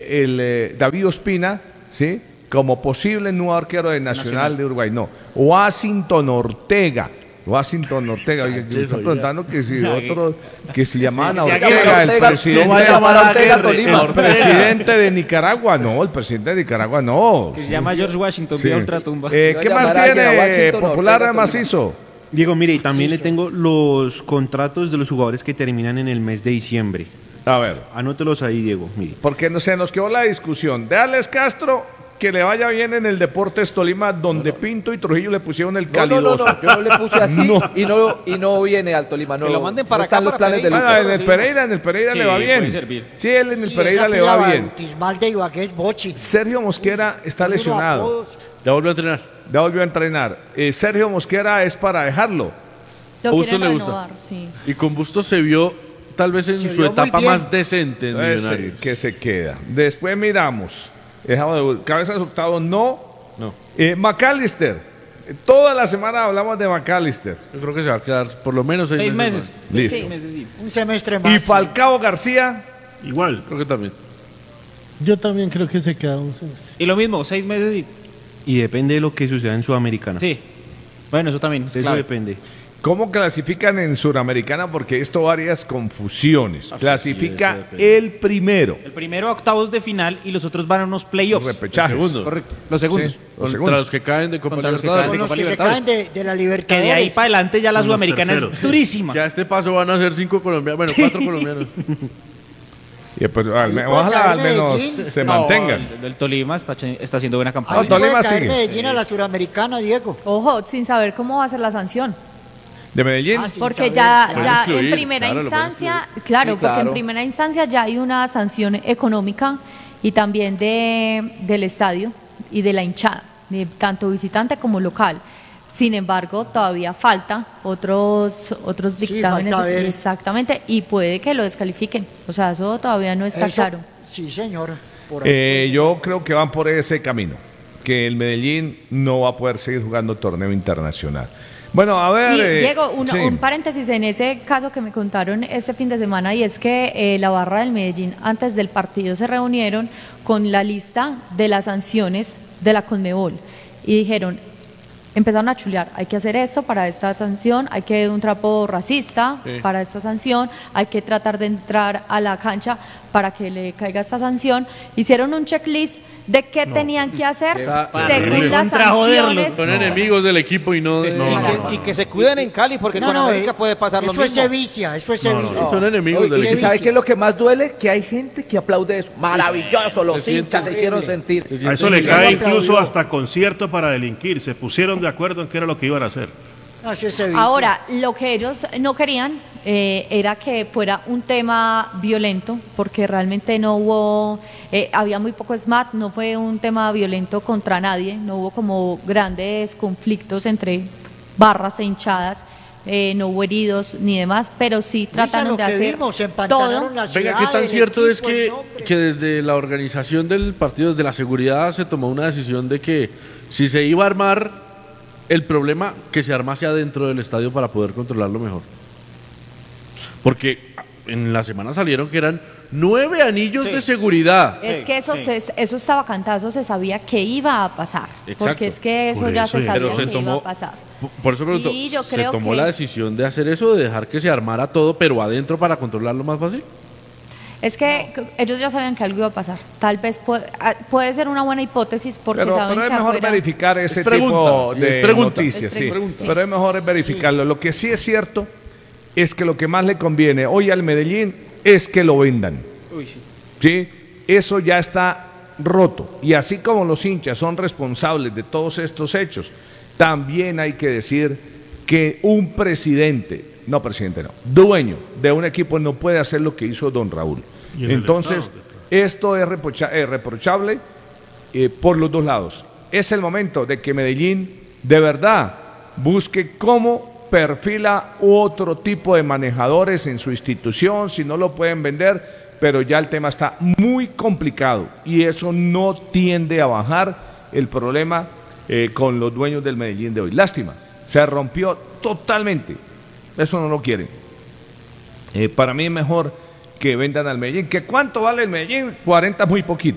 David Ospina, ¿sí? Como posible nuevo arquero de Nacional de Uruguay. No, Washington Ortega. Oye, me están preguntando que si otro, que se llamaban Ortega, el presidente de Nicaragua. No, el presidente de Nicaragua no. Que se llama George Washington, sí. de ultratumba. ¿Qué más tiene Popular Macizo? Diego, mire, y también le tengo los contratos de los jugadores que terminan en el mes de diciembre. A ver. Anótelos ahí, Diego, mire. Porque no se nos quedó la discusión. De Alex Castro, que le vaya bien en el Deportes Tolima, donde Pinto y Trujillo le pusieron el calidoso. No, yo no le puse así y no viene al Tolima. No, que lo manden para acá, los planes de Lucas. En el Pereira le va bien. Sí, él en el Pereira le va bien. Sergio Mosquera está lesionado. Ya volvió a entrenar. Sergio Mosquera es para dejarlo. A Bustos le gusta. Sí. Y con Bustos se vio tal vez en su etapa más decente en Millonarios. Que se queda. Después miramos. Cabeza de octavo, no. McAllister. Toda la semana hablamos de McAllister. Yo creo que se va a quedar por lo menos 6 meses. Listo. Sí. Un semestre más. ¿Y Falcao García? Igual. Creo que también. Yo también creo que se queda un semestre. Y lo mismo, 6 meses y depende de lo que suceda en Sudamericana. Sí. Bueno, eso también. Eso depende. ¿Cómo clasifican en Suramericana? Porque esto varias confusiones. Clasifica el primero. El primero a octavos de final y los otros van a unos playoffs. Repechajes. Los segundos. Correcto. Los segundos. Sí, contra los que caen de Copa Libertadores. Con los que se caen de la Libertadores. Que de ahí para adelante ya la Sudamericana es durísima. Ya a este paso van a ser 5 colombianos. Bueno, 4 colombianos. Y pues, ojalá al menos se mantengan. El Tolima está haciendo buena campaña. El Tolima sigue. Medellín a la Suramericana, Diego. Ojo, sin saber cómo va a ser la sanción. ¿De Medellín? Porque ya en primera instancia, porque en primera instancia ya hay una sanción económica y también del estadio y de la hinchada, de tanto visitante como local. Sin embargo, todavía falta otros dictámenes, exactamente, y puede que lo descalifiquen. O sea, eso todavía no está claro. Sí, señor. Yo creo que van por ese camino, que el Medellín no va a poder seguir jugando torneo internacional. Bueno, a ver... Y, Diego, un paréntesis en ese caso que me contaron este fin de semana, y es que la barra del Medellín antes del partido se reunieron con la lista de las sanciones de la Conmebol y dijeron, empezaron a chulear, hay que hacer esto para esta sanción, hay que un trapo racista para esta sanción, hay que tratar de entrar a la cancha para que le caiga esta sanción. Hicieron un checklist de qué tenían que hacer según las sanciones. Son enemigos del equipo y no y que se cuiden en Cali, porque con América puede pasar lo mismo. Eso es sevicia. Son enemigos del equipo. ¿Y sabe qué es lo que más duele? Que hay gente que aplaude eso. Maravilloso, los hinchas se hicieron sentir. A eso le cae incluso hasta concierto para delinquir. Se pusieron de acuerdo en qué era lo que iban a hacer. Ahora, lo que ellos no querían era que fuera un tema violento, porque realmente no hubo, había muy poco SMAT, no fue un tema violento contra nadie, no hubo como grandes conflictos entre barras e hinchadas, no hubo heridos ni demás, pero sí trataron de hacer todo. Venga, ¿qué tan cierto es que desde la organización del partido, desde la seguridad, se tomó una decisión de que si se iba a armar el problema, que se armase adentro del estadio para poder controlarlo mejor? Porque en la semana salieron que eran 9 anillos de seguridad. Es que eso estaba cantado, eso se sabía que iba a pasar. Exacto. Porque es que eso ya se sabía que iba a pasar. Por eso pregunto, ¿se tomó la decisión de hacer eso, de dejar que se armara todo, pero adentro para controlarlo más fácil? Es que ellos ya sabían que algo iba a pasar. Tal vez puede ser una buena hipótesis porque saben que es mejor afuera... verificar ese tipo de noticias. Pero es mejor verificarlo. Lo que sí es cierto es que lo que más le conviene hoy al Medellín es que lo vendan. ¿Sí? Eso ya está roto. Y así como los hinchas son responsables de todos estos hechos, también hay que decir que un dueño de un equipo no puede hacer lo que hizo don Raúl. Entonces, esto es reprochable por los dos lados. Es el momento de que Medellín de verdad busque cómo perfila otro tipo de manejadores en su institución, si no lo pueden vender, pero ya el tema está muy complicado y eso no tiende a bajar el problema con los dueños del Medellín de hoy. Lástima, se rompió totalmente. Eso no lo quieren. Para mí es mejor que vendan al Medellín. ¿Que cuánto vale el Medellín? 40 muy poquito.